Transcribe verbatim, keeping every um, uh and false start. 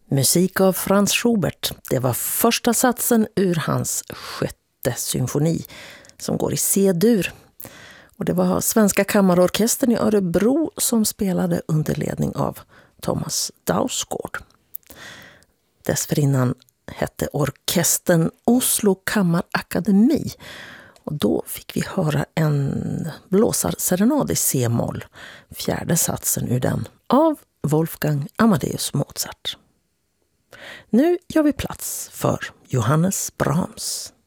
Musik av Franz Schubert. Det var första satsen ur hans sjätte symfoni som går i C-dur. Och det var Svenska kammarorkestern i Örebro som spelade under ledning av Thomas Dausgård. Dessförinnan hette orkestern Oslo Kammarakademi. Och då fick vi höra en blåsarserenad i C-moll, fjärde satsen ur den, av Wolfgang Amadeus Mozart. Nu gör vi plats för Johannes Brahms.